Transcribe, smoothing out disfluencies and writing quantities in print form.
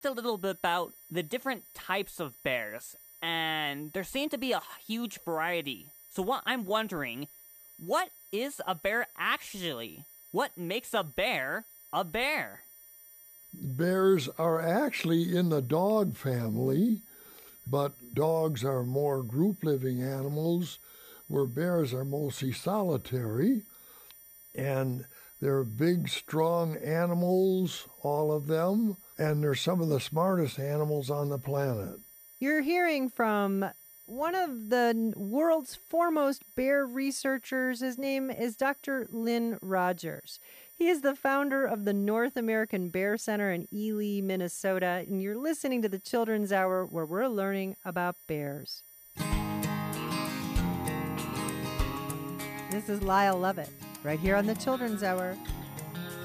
a little bit about the different types of bears, and there seem to be a huge variety. So what I'm wondering, what is a bear actually? What makes a bear a bear? Bears are actually in the dog family, but dogs are more group-living animals, where bears are mostly solitary. And they're big, strong animals, all of them, and they're some of the smartest animals on the planet. You're hearing from one of the world's foremost bear researchers. His name is Dr. Lynn Rogers. He is the founder of the North American Bear Center in Ely, Minnesota, and you're listening to the Children's Hour, where we're learning about bears. This is Lyle Lovett, right here on the Children's Hour.